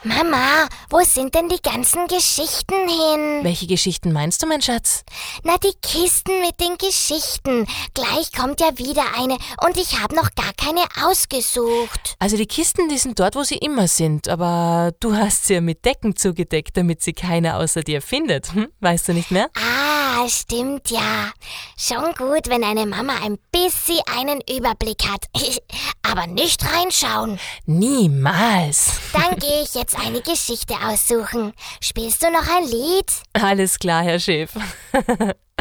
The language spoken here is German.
Mama, wo sind denn die ganzen Geschichten hin? Welche Geschichten meinst du, mein Schatz? Na, die Kisten mit den Geschichten. Gleich kommt ja wieder eine und ich habe noch gar keine ausgesucht. Also die Kisten, die sind dort, wo sie immer sind, aber du hast sie ja mit Decken zugedeckt, damit sie keiner außer dir findet. Weißt du nicht mehr? Ah, stimmt ja. Schon gut, wenn eine Mama ein bisschen einen Überblick hat. Aber nicht reinschauen. Niemals. Dann gehe ich jetzt eine Geschichte aussuchen. Spielst du noch ein Lied? Alles klar, Herr Chef.